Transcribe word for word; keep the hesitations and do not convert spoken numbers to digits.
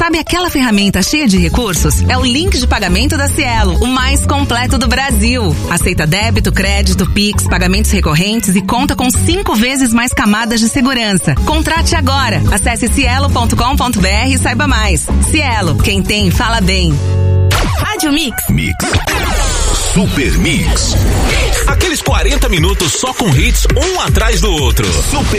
Sabe aquela ferramenta cheia de recursos? É o link de pagamento da Cielo, o mais completo do Brasil. Aceita débito, crédito, Pix, pagamentos recorrentes e conta com cinco vezes mais camadas de segurança. Contrate agora. Acesse cielo ponto com ponto br e saiba mais. Cielo, quem tem, fala bem. Rádio Mix. Mix. Super Mix. Aqueles quarenta minutos só com hits, um atrás do outro. Super